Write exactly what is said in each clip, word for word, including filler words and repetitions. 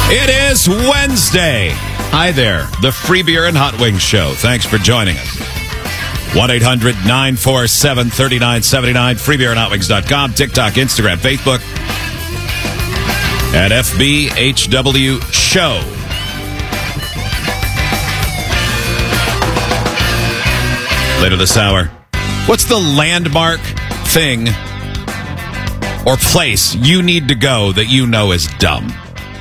It is Wednesday. Hi there, the Free Beer and Hot Wings Show. Thanks for joining us. one eight hundred nine four seven three nine seven nine, free beer and hot wings dot com, TikTok, Instagram, Facebook, at F B H W Show. Later this hour, what's the landmark thing or place you need to go that you know is dumb?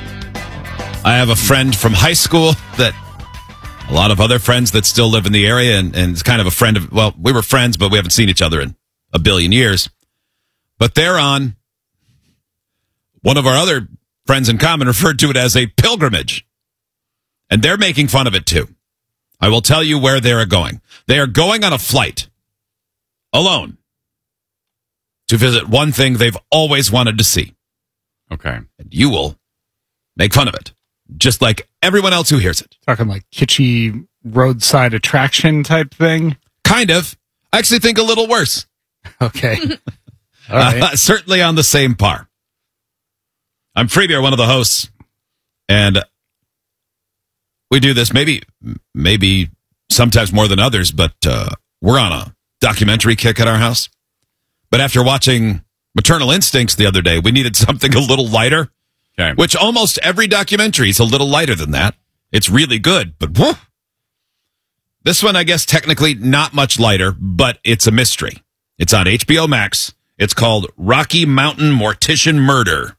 I have a friend from high school that a lot of other friends that still live in the area, and, and it's kind of a friend of, well, we were friends, but we haven't seen each other in a billion years. But they're on, one of our other friends in common referred to it as a pilgrimage. And they're making fun of it too. I will tell you where they're going. They are going on a flight alone to visit one thing they've always wanted to see. Okay. And you will make fun of it, just like everyone else who hears it. Talking like kitschy roadside attraction type thing? Kind of. I actually think a little worse. Okay. All right. Uh, certainly on the same par. I'm Freebeer, one of the hosts, and we do this maybe maybe sometimes more than others, but uh, we're on a documentary kick at our house. But after watching Maternal Instincts the other day, we needed something a little lighter, Okay. which almost every documentary is a little lighter than that. It's really good, but whoop. This one, I guess, technically not much lighter, but it's a mystery. It's on H B O Max. It's called Rocky Mountain Mortician Murder.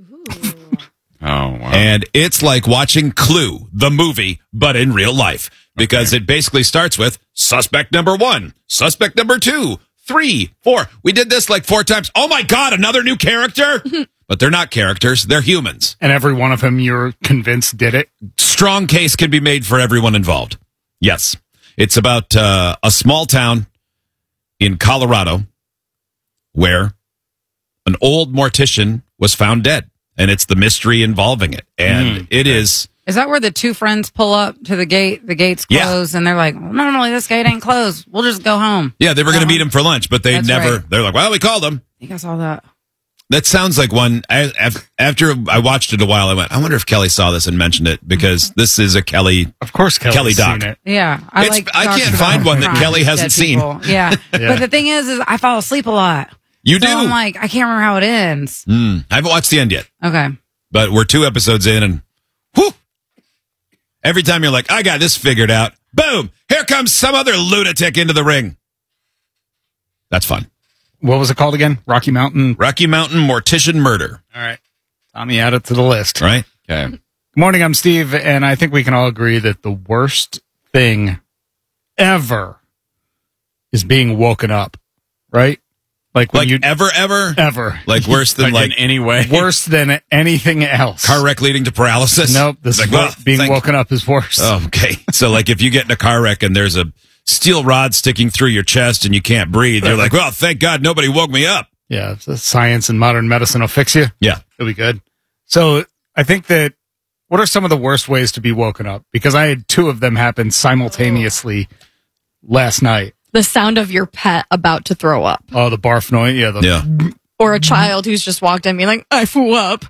Oh, wow. And it's like watching Clue, the movie, but in real life. Because okay. It basically starts with suspect number one, suspect number two, three, four. We did this like four times. Oh, my God, another new character? But they're not characters. They're humans. And every one of them you're convinced did it? Strong case can be made for everyone involved. Yes. It's about uh, a small town in Colorado where an old mortician was found dead. And it's the mystery involving it. And mm. it is... Is that where the two friends pull up to the gate? The gate's closed, yeah. And they're like, well, normally this gate ain't closed. We'll just go home. Yeah, they were going to meet him for lunch, but they That's never... Right. They're like, well, we called him. I think I saw that. That sounds like one... I, after I watched it a while, I went, I wonder if Kelly saw this and mentioned it, because this is a Kelly... Of course Kelly's Kelly doc. Seen it. Yeah. I, it's, like I can't find one that Kelly hasn't seen. Yeah. yeah. But the thing is, is I fall asleep a lot. You so do? I'm like, I can't remember how it ends. Mm, I haven't watched the end yet. Okay. But we're two episodes in, and whew, every time you're like, I got this figured out, boom, here comes some other lunatic into the ring. That's fun. What was it called again? Rocky Mountain? Rocky Mountain Mortician Murder. All right. Tommy, add it to the list. Right? Okay. Good morning, I'm Steve, and I think we can all agree that the worst thing ever is being woken up, right? Like, when like you ever, ever? Ever. Like worse than like, like... in any way? Worse than anything else. Car wreck leading to paralysis? Nope. This like, is well, being thank- woken up is worse. Oh, okay. So like if you get in a car wreck and there's a steel rod sticking through your chest and you can't breathe, you're like, well, thank God nobody woke me up. Yeah. So science and modern medicine will fix you. Yeah. It'll be good. So I think that, what are some of the worst ways to be woken up? Because I had two of them happen simultaneously last night. The sound of your pet about to throw up. Oh, the barf noise. Yeah. The Yeah. Or a child who's just walked in being like, I flew up.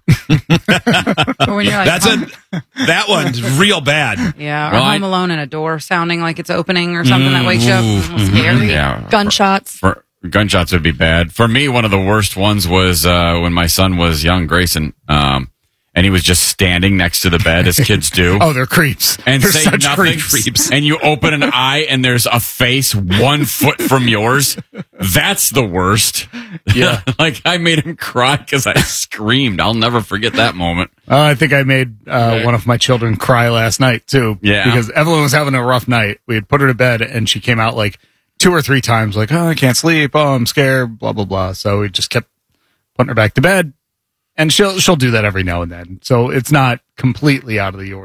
Or when you're like, That's home, a that one's real bad. yeah, or Well, home I- alone and a door sounding like it's opening or something that wakes you up. Mm, scary. Yeah. Gunshots. For, gunshots would be bad. For me, one of the worst ones was uh, when my son was young, Grayson, um, and he was just standing next to the bed, as kids do. Oh, they're creeps. And they're say such nothing, creeps. and you open an eye, and there's a face one foot from yours. That's the worst. Yeah. Like, I made him cry because I screamed. I'll never forget that moment. Uh, I think I made uh, one of my children cry last night, too. Yeah. Because Evelyn was having a rough night. We had put her to bed, and she came out like two or three times, like, oh, I can't sleep. Oh, I'm scared, blah, blah, blah. So we just kept putting her back to bed. And she'll she'll do that every now and then. So it's not completely out of the ordinary.